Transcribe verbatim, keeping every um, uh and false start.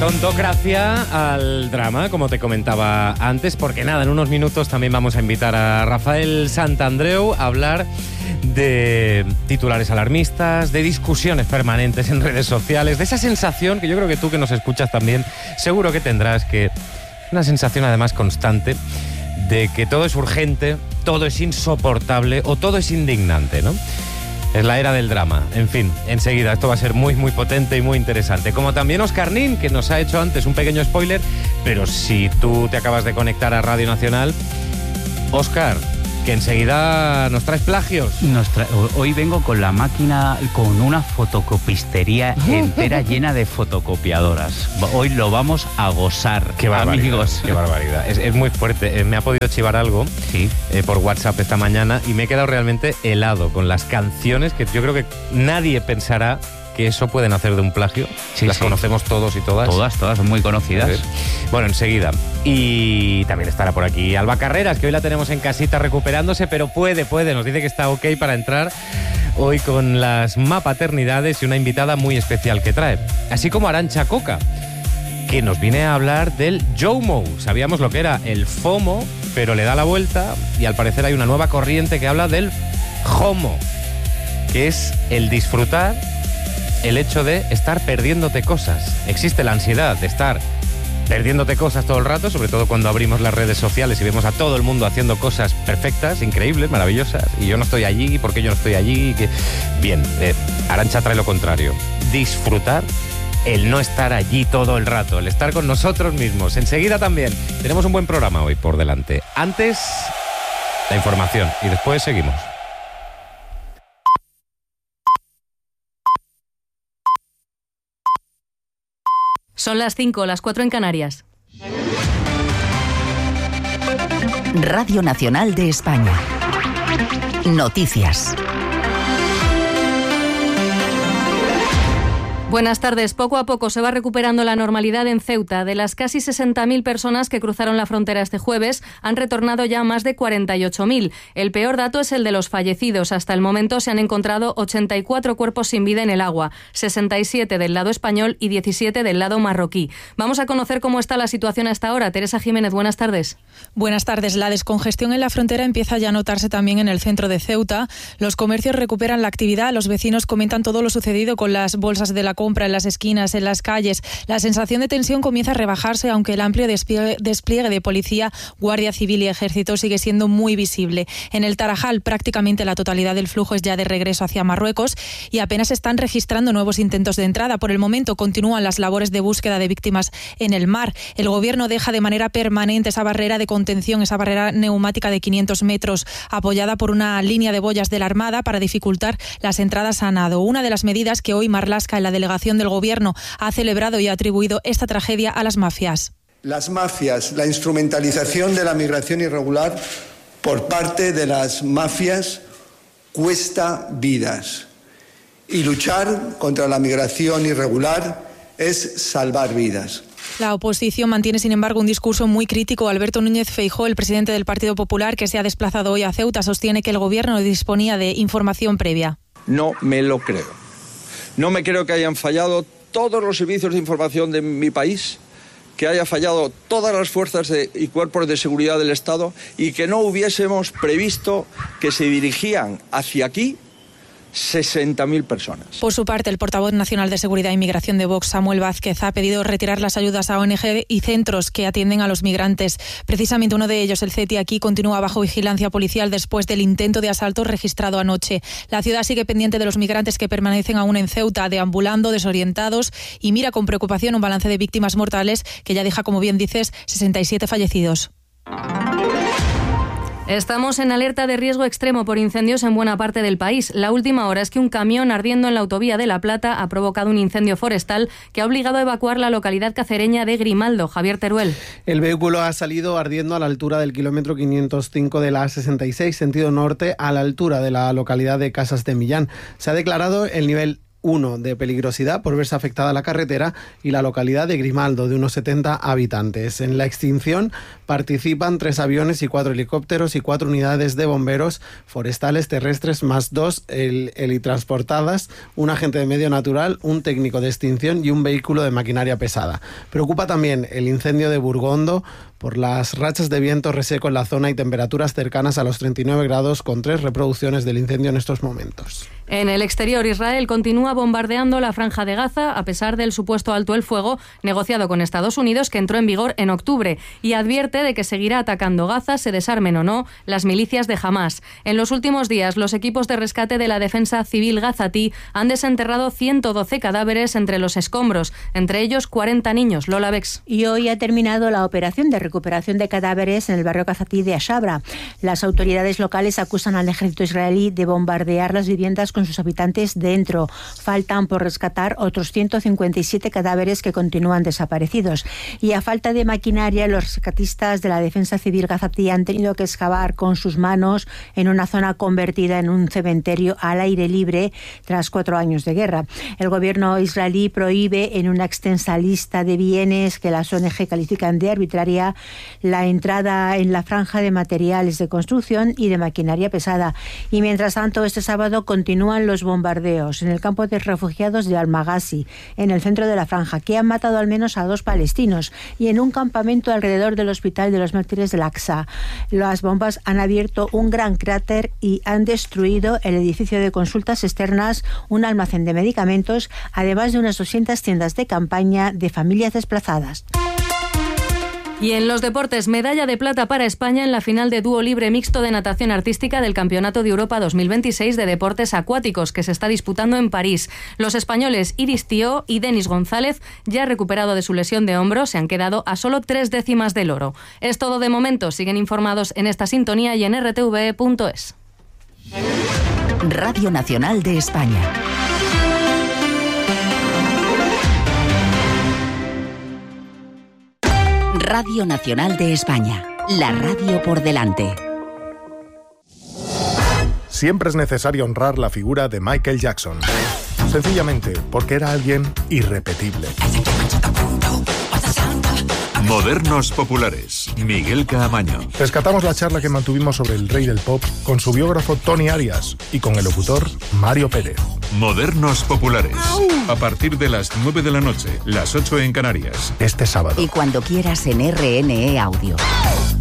Tontocracia al drama, como te comentaba antes, porque nada, en unos minutos también vamos a invitar a Rafael Santandreu a hablar de titulares alarmistas, de discusiones permanentes en redes sociales, de esa sensación que yo creo que tú que nos escuchas también seguro que tendrás, que una sensación además constante de que todo es urgente, todo es insoportable o todo es indignante, ¿no? Es la era del drama. En fin, enseguida, esto va a ser muy, muy potente y muy interesante. Como también Óscar Nin, que nos ha hecho antes un pequeño spoiler, pero si tú te acabas de conectar a Radio Nacional, Óscar, que enseguida nos traes plagios. Nos tra- Hoy vengo con la máquina, con una fotocopistería entera llena de fotocopiadoras. Hoy lo vamos a gozar, qué amigos. Qué barbaridad. Es, es muy fuerte. Eh, me ha podido chivar algo sí. eh, por WhatsApp esta mañana y me he quedado realmente helado con las canciones que yo creo que nadie pensará que eso pueden hacer de un plagio. Sí, las sí. conocemos todos y todas. Todas, todas son muy conocidas. Bueno, enseguida. Y también estará por aquí Alba Carreras, que hoy la tenemos en casita recuperándose, pero puede, puede. Nos dice que está ok para entrar hoy con las mapaternidades y una invitada muy especial que trae. Así como Arantxa Coca, que nos viene a hablar del JOMO. Sabíamos lo que era el FOMO, pero le da la vuelta y al parecer hay una nueva corriente que habla del JOMO, que es el disfrutar el hecho de estar perdiéndote cosas. Existe la ansiedad de estar perdiéndote cosas todo el rato, sobre todo cuando abrimos las redes sociales y vemos a todo el mundo haciendo cosas perfectas, increíbles, maravillosas, y yo no estoy allí, ¿por qué yo no estoy allí? Que... Bien, eh, Arantxa trae lo contrario. Disfrutar el no estar allí todo el rato, el estar con nosotros mismos. Enseguida también tenemos un buen programa hoy por delante. Antes, la información y después seguimos. Son las cinco, las cuatro en Canarias. Radio Nacional de España. Noticias. Buenas tardes. Poco a poco se va recuperando la normalidad en Ceuta. De las casi sesenta mil personas que cruzaron la frontera este jueves, han retornado ya más de cuarenta y ocho mil. El peor dato es el de los fallecidos. Hasta el momento se han encontrado ochenta y cuatro cuerpos sin vida en el agua, sesenta y siete del lado español y diecisiete del lado marroquí. Vamos a conocer cómo está la situación hasta ahora. Teresa Jiménez, buenas tardes. Buenas tardes. La descongestión en la frontera empieza ya a notarse también en el centro de Ceuta. Los comercios recuperan la actividad. Los vecinos comentan todo lo sucedido con las bolsas de la compra en las esquinas, en las calles. La sensación de tensión comienza a rebajarse, aunque el amplio despliegue, despliegue de policía, guardia civil y ejército sigue siendo muy visible. En el Tarajal, prácticamente la totalidad del flujo es ya de regreso hacia Marruecos y apenas están registrando nuevos intentos de entrada. Por el momento continúan las labores de búsqueda de víctimas en el mar. El gobierno deja de manera permanente esa barrera de contención, esa barrera neumática de quinientos metros, apoyada por una línea de boyas de la Armada para dificultar las entradas a nado. Una de las medidas que hoy Marlaska, en la delegación del Gobierno, ha celebrado y ha atribuido esta tragedia a las mafias. Las mafias, la instrumentalización de la migración irregular por parte de las mafias cuesta vidas. Y luchar contra la migración irregular es salvar vidas. La oposición mantiene, sin embargo, un discurso muy crítico. Alberto Núñez Feijóo, el presidente del Partido Popular, que se ha desplazado hoy a Ceuta, sostiene que el Gobierno disponía de información previa. No me lo creo. No me creo que hayan fallado todos los servicios de información de mi país, que haya fallado todas las fuerzas de, y cuerpos de seguridad del Estado y que no hubiésemos previsto que se dirigían hacia aquí sesenta mil personas. Por su parte, el portavoz nacional de Seguridad e Inmigración de Vox, Samuel Vázquez, ha pedido retirar las ayudas a O N G y centros que atienden a los migrantes. Precisamente uno de ellos, el C E T I aquí, continúa bajo vigilancia policial después del intento de asalto registrado anoche. La ciudad sigue pendiente de los migrantes que permanecen aún en Ceuta, deambulando, desorientados, y mira con preocupación un balance de víctimas mortales que ya deja, como bien dices, sesenta y siete fallecidos. Estamos en alerta de riesgo extremo por incendios en buena parte del país. La última hora es que un camión ardiendo en la autovía de La Plata ha provocado un incendio forestal que ha obligado a evacuar la localidad cacereña de Grimaldo. Javier Teruel. El vehículo ha salido ardiendo a la altura del kilómetro quinientos cinco de la A sesenta y seis, sentido norte, a la altura de la localidad de Casas de Millán. Se ha declarado el nivel uno de peligrosidad por verse afectada la carretera y la localidad de Grimaldo, de unos setenta habitantes. En la extinción participan tres aviones y cuatro helicópteros y cuatro unidades de bomberos forestales terrestres más dos hel- helitransportadas, un agente de medio natural, un técnico de extinción y un vehículo de maquinaria pesada. Preocupa también el incendio de Burgondo por las rachas de viento reseco en la zona y temperaturas cercanas a los treinta y nueve grados, con tres reproducciones del incendio en estos momentos. En el exterior, Israel continúa bombardeando la Franja de Gaza a pesar del supuesto alto el fuego negociado con Estados Unidos, que entró en vigor en octubre, y advierte de que seguirá atacando Gaza, se desarmen o no las milicias de Hamás. En los últimos días, los equipos de rescate de la defensa civil gazatí han desenterrado ciento doce cadáveres entre los escombros, entre ellos cuarenta niños. Lola Bex. Y hoy ha terminado la operación de recuperación de cadáveres en el barrio gazatí de Ashabra. Las autoridades locales acusan al ejército israelí de bombardear las viviendas con sus habitantes dentro. Faltan por rescatar otros ciento cincuenta y siete cadáveres que continúan desaparecidos. Y a falta de maquinaria, los rescatistas de la defensa civil gazatí han tenido que excavar con sus manos en una zona convertida en un cementerio al aire libre tras cuatro años de guerra. El gobierno israelí prohíbe en una extensa lista de bienes que las O N G califican de arbitraria la entrada en la franja de materiales de construcción y de maquinaria pesada. Y mientras tanto, este sábado continúan los bombardeos en el campo de refugiados de Al-Maghazi, en el centro de la franja, que han matado al menos a dos palestinos, y en un campamento alrededor del hospital de los mártires del Aqsa. Las bombas han abierto un gran cráter y han destruido el edificio de consultas externas, un almacén de medicamentos, además de unas doscientas tiendas de campaña de familias desplazadas. Y en los deportes, medalla de plata para España en la final de dúo libre mixto de natación artística del Campeonato de Europa dos mil veintiséis de deportes acuáticos, que se está disputando en París. Los españoles Iris Tió y Denis González, ya recuperado de su lesión de hombro, se han quedado a solo tres décimas del oro. Es todo de momento. Siguen informados en esta sintonía y en r t v punto es. Radio Nacional de España. Radio Nacional de España, la radio por delante. Siempre es necesario honrar la figura de Michael Jackson, sencillamente porque era alguien irrepetible. Modernos populares, Miguel Caamaño. Rescatamos la charla que mantuvimos sobre el rey del pop con su biógrafo Tony Arias y con el locutor Mario Pérez. Modernos populares, a partir de las nueve de la noche, las ocho en Canarias. Este sábado. Y cuando quieras en R N E Audio.